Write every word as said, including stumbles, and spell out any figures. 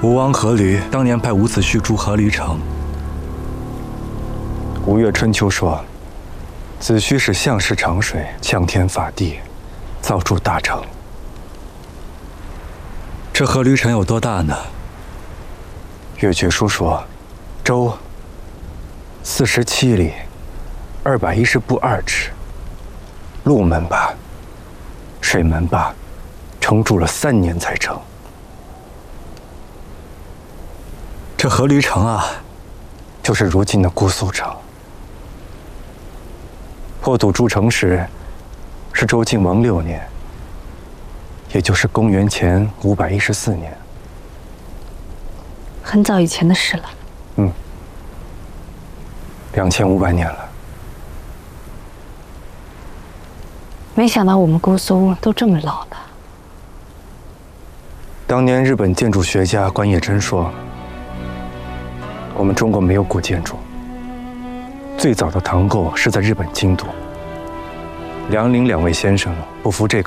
吴王阖闾当年派伍子胥筑阖闾城。吴越春秋说，子胥是相氏长水，枪天法地，造筑大城。这阖闾城有多大呢？越绝书说，周四十七里，二百一十步二尺，路门吧，水门吧，城筑了三年才成。这阖闾城啊，就是如今的姑苏城。破土筑城时，是周敬王六年，也就是公元前五百一十四年。 很早以前的事了。 嗯，两千五百年了。 没想到我们姑苏都这么老了。 当年日本建筑学家关叶珍说，我们中国没有古建筑。最早的唐构是在日本京都。梁林两位先生不服这口。